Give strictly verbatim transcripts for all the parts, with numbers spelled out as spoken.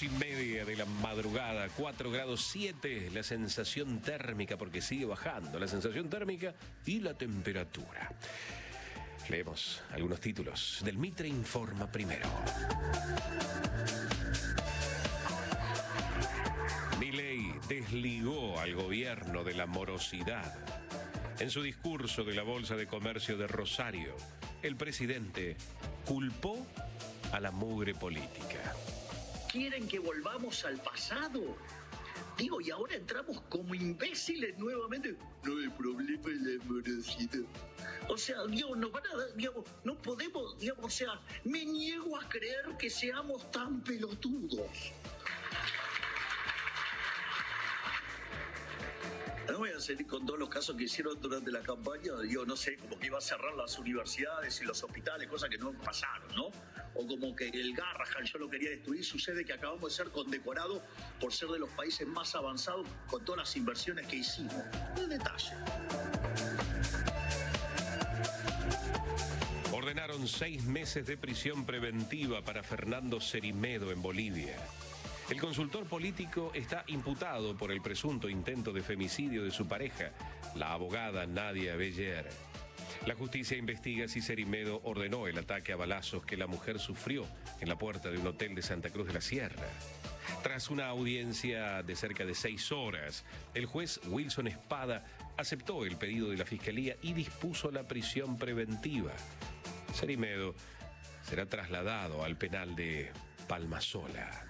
y media de la madrugada, cuatro grados siete, la sensación térmica, porque sigue bajando la sensación térmica y la temperatura. Leemos algunos títulos del Mitre Informa primero. Milei desligó al gobierno de la morosidad. En su discurso de la Bolsa de Comercio de Rosario, el presidente culpó a la mugre política. ¿Quieren que volvamos al pasado? Digo, y ahora entramos como imbéciles nuevamente. No hay problema de la morosidad. O sea, Dios, nos van a dar, digamos, no podemos, digamos, o sea, me niego a creer que seamos tan pelotudos. No voy a seguir con todos los casos que hicieron durante la campaña. Yo no sé, como que iba a cerrar las universidades y los hospitales, cosas que no pasaron, ¿no? O como que el Garrahan yo lo quería destruir. Sucede que acabamos de ser condecorados por ser de los países más avanzados con todas las inversiones que hicimos. El detalle. Ordenaron seis meses de prisión preventiva para Fernando Cerimedo en Bolivia. El consultor político está imputado por el presunto intento de femicidio de su pareja, la abogada Nadia Beller. La justicia investiga si Cerimedo ordenó el ataque a balazos que la mujer sufrió en la puerta de un hotel de Santa Cruz de la Sierra. Tras una audiencia de cerca de seis horas, el juez Wilson Espada aceptó el pedido de la Fiscalía y dispuso la prisión preventiva. Cerimedo será trasladado al penal de Palmasola.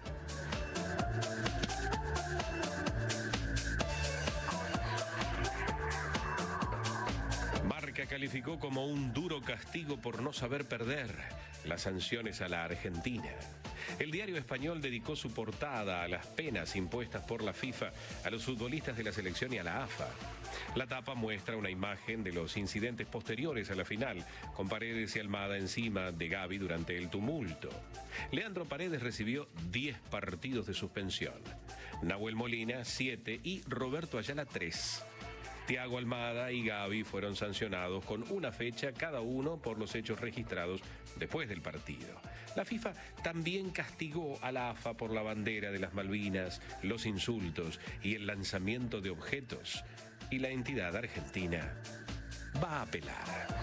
Marca calificó como un duro castigo por no saber perder las sanciones a la Argentina. El diario español dedicó su portada a las penas impuestas por la FIFA a los futbolistas de la selección y a la A F A. La tapa muestra una imagen de los incidentes posteriores a la final, con Paredes y Almada encima de Gavi durante el tumulto. Leandro Paredes recibió diez partidos de suspensión, Nahuel Molina siete y Roberto Ayala tres. Thiago Almada y Gavi fueron sancionados con una fecha cada uno por los hechos registrados después del partido. La FIFA también castigó a la A F A por la bandera de las Malvinas, los insultos y el lanzamiento de objetos. Y la entidad argentina va a apelar.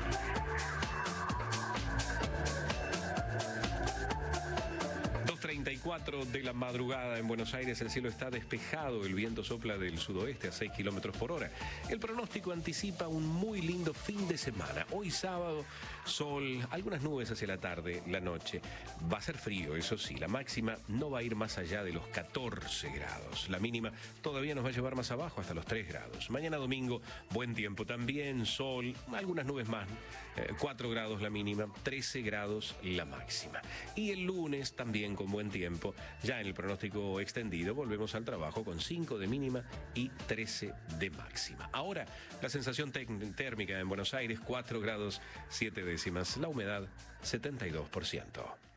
treinta y cuatro de la madrugada en Buenos Aires, el cielo está despejado, el viento sopla del sudoeste a seis kilómetros por hora. El pronóstico anticipa un muy lindo fin de semana. Hoy sábado, sol, algunas nubes hacia la tarde, la noche. Va a ser frío, eso sí, la máxima no va a ir más allá de los catorce grados. La mínima todavía nos va a llevar más abajo, hasta los tres grados. Mañana domingo, buen tiempo también, sol, algunas nubes más, eh, cuatro grados la mínima, trece grados la máxima. Y el lunes también con buen tiempo, ya en el pronóstico extendido volvemos al trabajo con cinco de mínima y trece de máxima. Ahora la sensación térmica en Buenos Aires, cuatro grados siete décimas, la humedad setenta y dos por ciento.